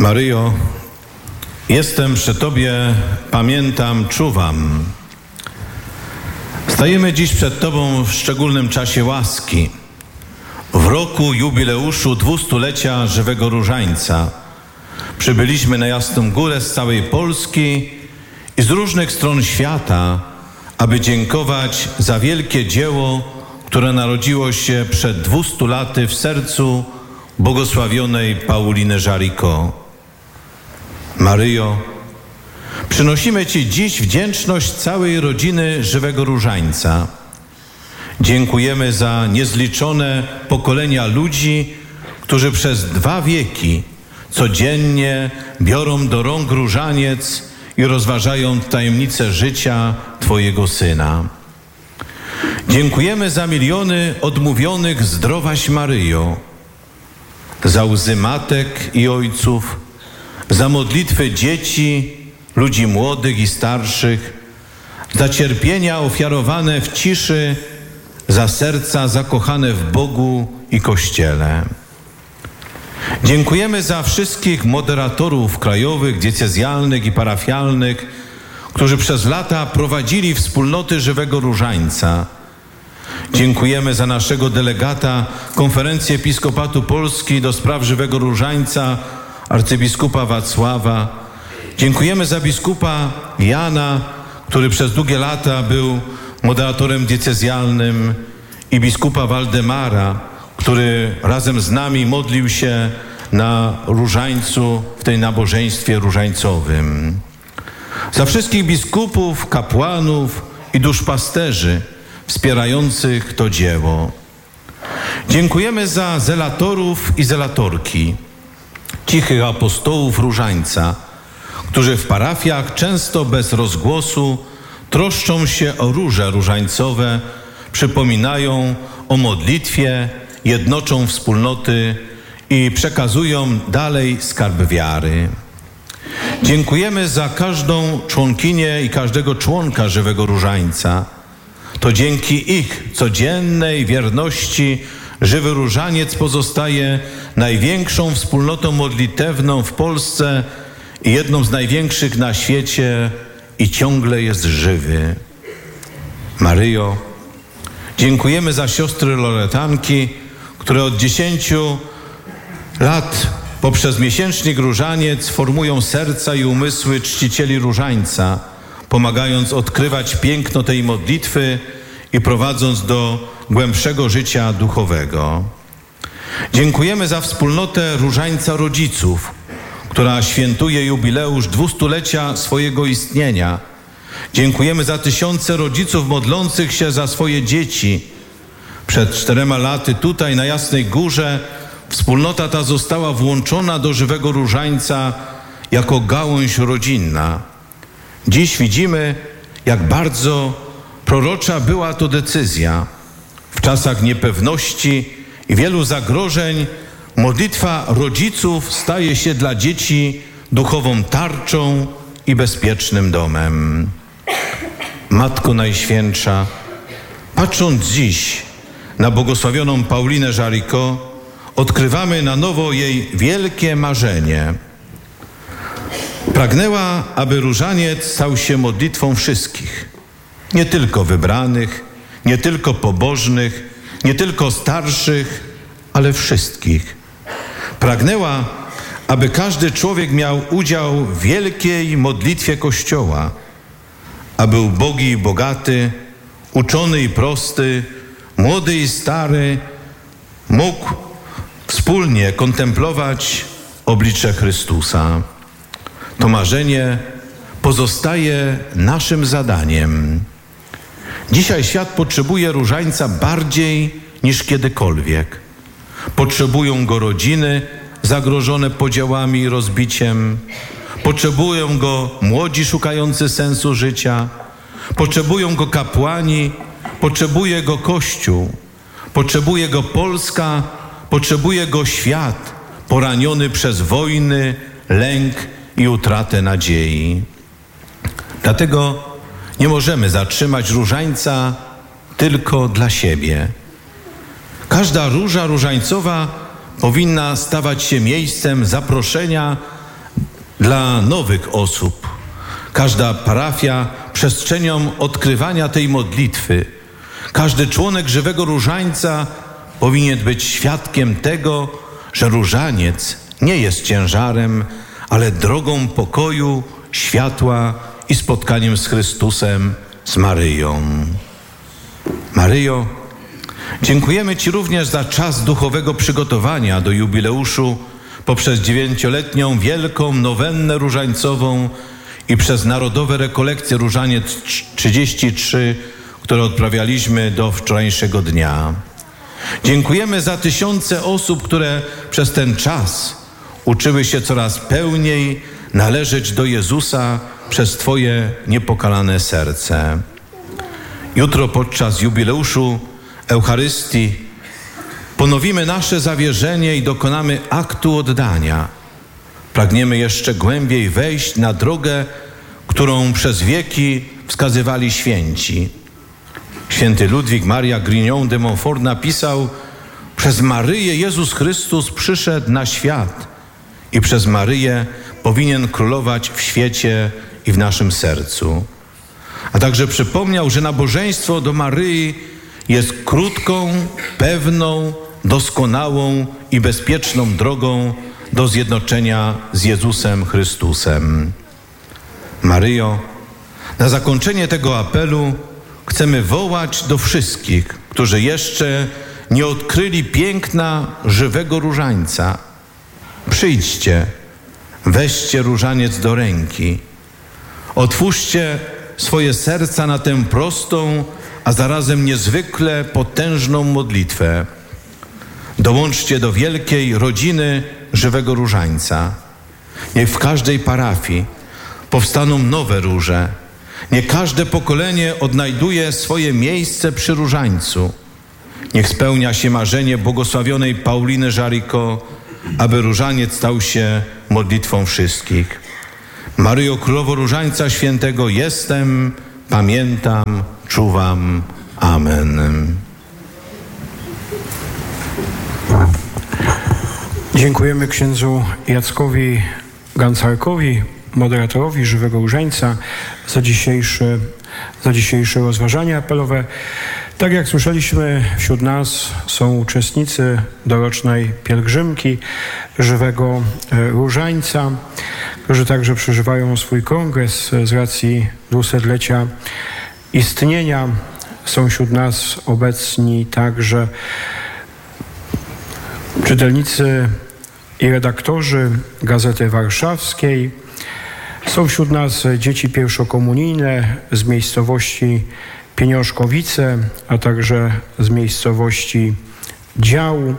Maryjo, jestem przy Tobie, pamiętam, czuwam. Stajemy dziś przed Tobą w szczególnym czasie łaski, w roku jubileuszu 200-lecia Żywego Różańca. Przybyliśmy na Jasną Górę z całej Polski i z różnych stron świata, aby dziękować za wielkie dzieło, które narodziło się przed 200 laty w sercu błogosławionej Pauliny Jaricot. Maryjo, przynosimy Ci dziś wdzięczność całej rodziny Żywego Różańca. Dziękujemy za niezliczone pokolenia ludzi, którzy przez 2 wieki codziennie biorą do rąk różaniec i rozważają tajemnicę życia Twojego Syna. Dziękujemy za miliony odmówionych zdrowaś Maryjo, za łzy matek i ojców, za modlitwy dzieci, ludzi młodych i starszych, za cierpienia ofiarowane w ciszy, za serca zakochane w Bogu i Kościele. Dziękujemy za wszystkich moderatorów krajowych, diecezjalnych i parafialnych, którzy przez lata prowadzili wspólnoty Żywego Różańca. Dziękujemy za naszego delegata Konferencji Episkopatu Polski do spraw Żywego Różańca, arcybiskupa Wacława. Dziękujemy za biskupa Jana, który przez długie lata był moderatorem diecezjalnym, i biskupa Waldemara, który razem z nami modlił się na różańcu, w tej nabożeństwie różańcowym. Za wszystkich biskupów, kapłanów i duszpasterzy wspierających to dzieło. Dziękujemy za zelatorów i zelatorki, cichych apostołów różańca, którzy w parafiach często bez rozgłosu troszczą się o róże różańcowe, przypominają o modlitwie, jednoczą wspólnoty i przekazują dalej skarb wiary. Dziękujemy za każdą członkinię i każdego członka Żywego Różańca. To dzięki ich codziennej wierności Żywy Różaniec pozostaje największą wspólnotą modlitewną w Polsce i jedną z największych na świecie i ciągle jest żywy. Maryjo, dziękujemy za siostry loretanki, które od 10 lat poprzez miesięcznik Różaniec formują serca i umysły czcicieli Różańca, pomagając odkrywać piękno tej modlitwy i prowadząc do głębszego życia duchowego. Dziękujemy za wspólnotę Różańca Rodziców, która świętuje jubileusz 200-lecia swojego istnienia. Dziękujemy za tysiące rodziców modlących się za swoje dzieci. Przed 4 laty tutaj na Jasnej Górze wspólnota ta została włączona do Żywego Różańca jako gałąź rodzinna. Dziś widzimy, jak bardzo prorocza była to decyzja. W czasach niepewności i wielu zagrożeń modlitwa rodziców staje się dla dzieci duchową tarczą i bezpiecznym domem. Matko Najświętsza, patrząc dziś na błogosławioną Paulinę Jaricot, odkrywamy na nowo jej wielkie marzenie. Pragnęła, aby różaniec stał się modlitwą wszystkich, nie tylko wybranych, nie tylko pobożnych, nie tylko starszych, ale wszystkich. Pragnęła, aby każdy człowiek miał udział w wielkiej modlitwie Kościoła, aby ubogi i bogaty, uczony i prosty, młody i stary mógł wspólnie kontemplować oblicze Chrystusa. To marzenie pozostaje naszym zadaniem. Dzisiaj świat potrzebuje różańca bardziej niż kiedykolwiek. Potrzebują go rodziny zagrożone podziałami i rozbiciem. Potrzebują go młodzi szukający sensu życia. Potrzebują go kapłani. Potrzebuje go Kościół. Potrzebuje go Polska. Potrzebuje go świat poraniony przez wojny, lęk i utratę nadziei. Dlatego nie możemy zatrzymać różańca tylko dla siebie. Każda róża różańcowa powinna stawać się miejscem zaproszenia dla nowych osób. Każda parafia przestrzenią odkrywania tej modlitwy. Każdy członek żywego różańca powinien być świadkiem tego, że różaniec nie jest ciężarem, ale drogą pokoju, światła i spotkaniem z Chrystusem, z Maryją. Maryjo, dziękujemy Ci również za czas duchowego przygotowania do jubileuszu poprzez 9-letnią wielką nowennę różańcową i przez narodowe rekolekcje Różaniec 33, które odprawialiśmy do wczorajszego dnia. Dziękujemy za tysiące osób, które przez ten czas uczyły się coraz pełniej należeć do Jezusa przez Twoje niepokalane serce. Jutro podczas jubileuszu Eucharystii ponowimy nasze zawierzenie i dokonamy aktu oddania. Pragniemy jeszcze głębiej wejść na drogę, którą przez wieki wskazywali święci. Święty Ludwik Maria Grignon de Montfort napisał: przez Maryję Jezus Chrystus przyszedł na świat i przez Maryję powinien królować w świecie i w naszym sercu. A także przypomniał, że nabożeństwo do Maryi jest krótką, pewną, doskonałą i bezpieczną drogą do zjednoczenia z Jezusem Chrystusem. Maryjo, na zakończenie tego apelu chcemy wołać do wszystkich, którzy jeszcze nie odkryli piękna żywego różańca. Przyjdźcie, weźcie różaniec do ręki. Otwórzcie swoje serca na tę prostą, a zarazem niezwykle potężną modlitwę. Dołączcie do wielkiej rodziny żywego różańca. Niech w każdej parafii powstaną nowe róże. Niech każde pokolenie odnajduje swoje miejsce przy różańcu. Niech spełnia się marzenie błogosławionej Pauliny Jaricot, aby różaniec stał się modlitwą wszystkich. Maryjo, Królowo Różańca Świętego, jestem, pamiętam, czuwam. Amen. Dziękujemy księdzu Jackowi Gancarkowi, moderatorowi Żywego Różańca, za dzisiejsze rozważania apelowe. Tak jak słyszeliśmy, wśród nas są uczestnicy dorocznej pielgrzymki Żywego Różańca, którzy także przeżywają swój kongres z racji 200-lecia istnienia. Są wśród nas obecni także czytelnicy i redaktorzy Gazety Warszawskiej. Są wśród nas dzieci pierwszokomunijne z miejscowości Pieniążkowice, a także z miejscowości Dział.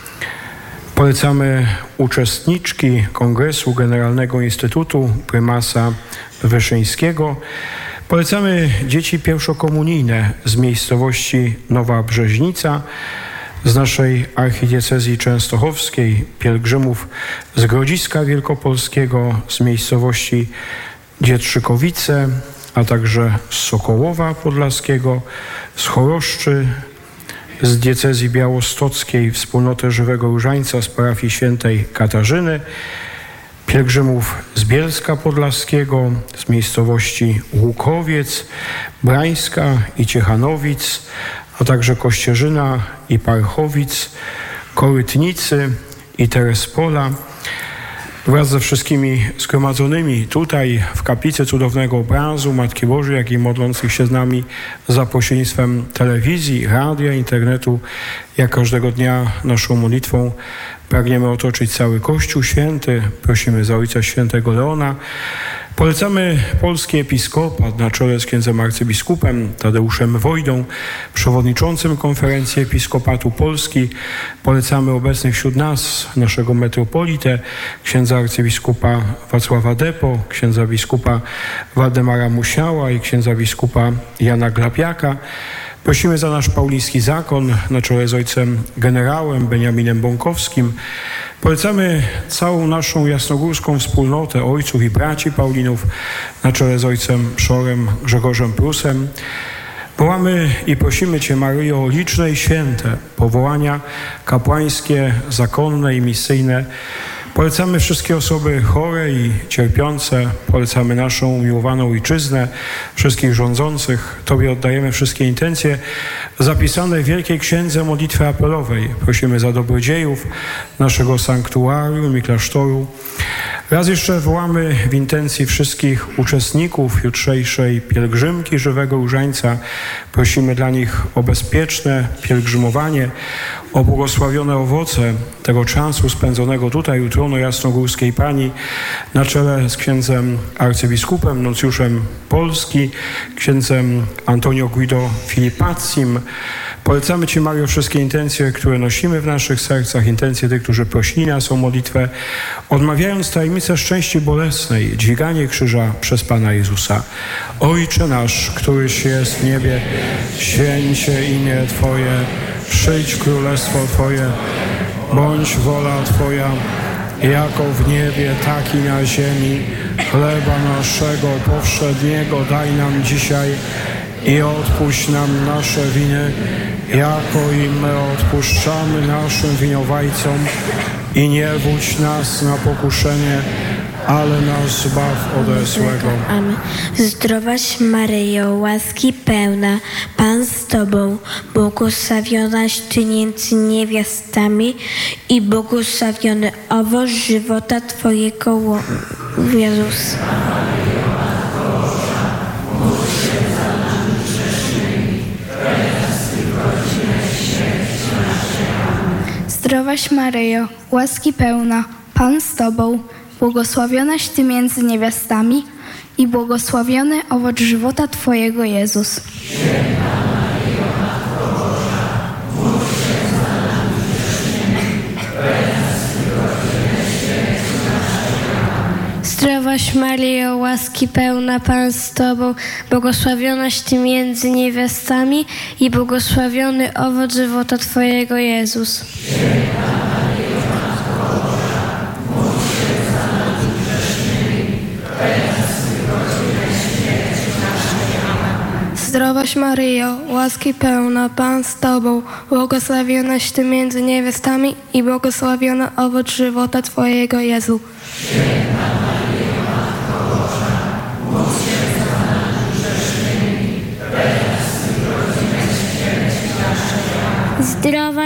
Polecamy uczestniczki Kongresu Generalnego Instytutu Prymasa Wyszyńskiego. Polecamy dzieci pierwszokomunijne z miejscowości Nowa Brzeźnica, z naszej archidiecezji częstochowskiej, pielgrzymów z Grodziska Wielkopolskiego, z miejscowości Dzietrzykowice, a także z Sokołowa Podlaskiego, z Choroszczy, z diecezji białostockiej, wspólnotę Żywego Różańca z parafii świętej Katarzyny, pielgrzymów z Bielska Podlaskiego, z miejscowości Łukowiec, Brańska i Ciechanowic, a także Kościerzyna i Parchowic, Korytnicy i Terespola. Wraz ze wszystkimi zgromadzonymi tutaj w kaplicy cudownego obrazu Matki Bożej, jak i modlących się z nami za pośrednictwem telewizji, radia, internetu, jak każdego dnia naszą modlitwą pragniemy otoczyć cały Kościół Święty. Prosimy za Ojca Świętego Leona. Polecamy polski episkopat na czele z księdzem arcybiskupem Tadeuszem Wojdą, przewodniczącym Konferencji Episkopatu Polski. Polecamy obecnych wśród nas naszego metropolitę, księdza arcybiskupa Wacława Depo, księdza biskupa Waldemara Musiała i księdza biskupa Jana Glapiaka. Prosimy za nasz pauliński zakon na czele z ojcem generałem Beniaminem Bąkowskim. Polecamy całą naszą jasnogórską wspólnotę ojców i braci Paulinów na czele z ojcem przorem Grzegorzem Prusem. Wołamy i prosimy Cię, Maryjo, o liczne i święte powołania kapłańskie, zakonne i misyjne Polecamy wszystkie osoby chore i cierpiące, polecamy naszą umiłowaną ojczyznę, wszystkich rządzących. Tobie oddajemy wszystkie intencje zapisane w Wielkiej Księdze Modlitwy Apelowej. Prosimy za dobrodziejów naszego sanktuarium i klasztoru. Raz jeszcze wołamy w intencji wszystkich uczestników jutrzejszej pielgrzymki Żywego Różańca. Prosimy dla nich o bezpieczne pielgrzymowanie, o błogosławione owoce tego czasu spędzonego tutaj u tronu Jasnogórskiej Pani na czele z księdzem arcybiskupem, nuncjuszem Polski, księdzem Antonio Guido Filipazzim. Polecamy Ci, Mario, wszystkie intencje, które nosimy w naszych sercach, intencje tych, którzy prosili nas o modlitwę, odmawiając tajemnicę szczęści bolesnej, dźwiganie krzyża przez Pana Jezusa. Ojcze nasz, któryś jest w niebie, święć się imię Twoje, przyjdź królestwo Twoje, bądź wola Twoja, jako w niebie, tak i na ziemi. Chleba naszego powszedniego daj nam dzisiaj i odpuść nam nasze winy, jako i my odpuszczamy naszym winowajcom. I nie wódź nas na pokuszenie, ale nas zbaw ode złego. Amen. Zdrowaś Maryjo, łaski pełna, Pan z Tobą, błogosławionaś Ty między niewiastami i błogosławiony owoc żywota Twojego Jezus. Zdrowaś Maryjo, łaski pełna, Pan z Tobą, błogosławionaś Ty między niewiastami i błogosławiony owoc żywota Twojego Jezus. Zdrowaś Maryjo, łaski pełna, Pan z Tobą, błogosławionaś Ty między niewiastami i błogosławiony owoc żywota Twojego Jezus. Zdrowaś Maryjo, łaski pełna, Pan z Tobą, błogosławionaś Ty między niewiastami i błogosławiony owoc żywota Twojego Jezu. Zdrowaś